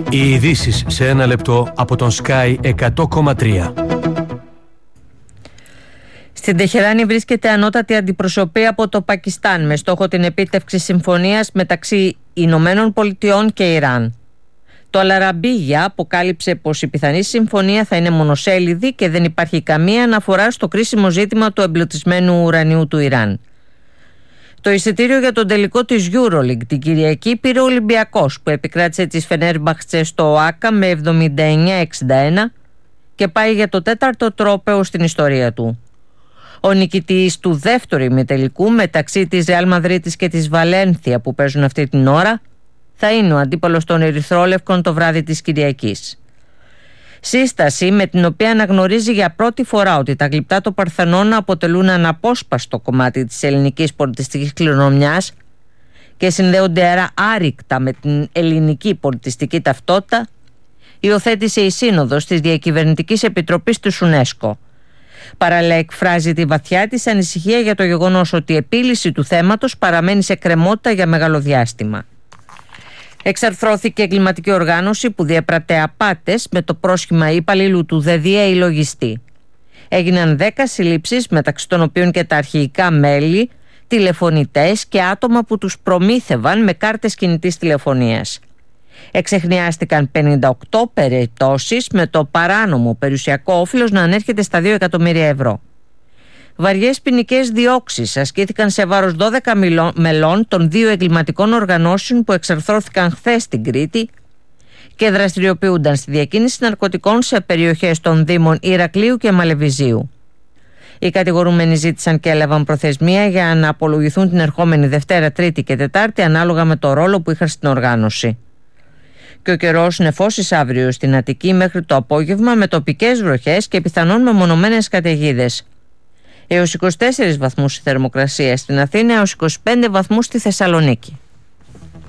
Οι ειδήσεις σε ένα λεπτό από τον Sky 100,3. Στην Τεχεράνη βρίσκεται ανώτατη αντιπροσωπεία από το Πακιστάν με στόχο την επίτευξη συμφωνίας μεταξύ Ηνωμένων Πολιτειών και Ιράν. Το Αλαραμπίγια αποκάλυψε πως η πιθανή συμφωνία θα είναι μονοσέλιδη και δεν υπάρχει καμία αναφορά στο κρίσιμο ζήτημα του εμπλουτισμένου ουρανίου του Ιράν. Το εισιτήριο για τον τελικό της EuroLeague την Κυριακή πήρε ο Ολυμπιακός, που επικράτησε της Φενέρμπαχτσε στο ΟΑΚΑ με 79-61 και πάει για το τέταρτο τρόπαιο στην ιστορία του. Ο νικητής του δεύτερου ημιτελικού μεταξύ της Ρεάλ Μαδρίτης και της Βαλένθια που παίζουν αυτή την ώρα θα είναι ο αντίπαλος των Ερυθρόλευκων το βράδυ της Κυριακής. Σύσταση με την οποία αναγνωρίζει για πρώτη φορά ότι τα γλυπτά των Παρθενών αποτελούν αναπόσπαστο κομμάτι της ελληνικής πολιτιστικής κληρονομιάς και συνδέονται άρα άρρηκτα με την ελληνική πολιτιστική ταυτότητα, υιοθέτησε η Σύνοδος της Διακυβερνητικής Επιτροπής του UNESCO. Παράλληλα εκφράζει τη βαθιά της ανησυχία για το γεγονός ότι η επίλυση του θέματος παραμένει σε κρεμότητα για μεγάλο διάστημα. Εξαρθρώθηκε εγκληματική οργάνωση που διέπρατε απάτες με το πρόσχημα υπαλλήλου του ΔΔΕ ή λογιστή. Έγιναν 10 συλλήψεις, μεταξύ των οποίων και τα αρχικά μέλη, τηλεφωνητές και άτομα που τους προμήθευαν με κάρτες κινητής τηλεφωνίας. Εξεχνιάστηκαν 58 περιπτώσεις με το παράνομο περιουσιακό όφελος να ανέρχεται στα 2 εκατομμύρια ευρώ. Βαριές ποινικές διώξεις ασκήθηκαν σε βάρος 12 μελών των 2 εγκληματικών οργανώσεων που εξαρθρώθηκαν χθες στην Κρήτη και δραστηριοποιούνταν στη διακίνηση ναρκωτικών σε περιοχές των δήμων Ηρακλείου και Μαλεβιζίου. Οι κατηγορούμενοι ζήτησαν και έλαβαν προθεσμία για να απολογηθούν την ερχόμενη Δευτέρα, Τρίτη και Τετάρτη ανάλογα με το ρόλο που είχαν στην οργάνωση. Και ο καιρός νεφώσεις αύριο στην Αττική μέχρι το απόγευμα με τοπικές βροχές και πιθανόν μεμονωμένες καταιγίδες. Έως 24 βαθμούς η θερμοκρασία στην Αθήνα, έως 25 βαθμούς στη Θεσσαλονίκη.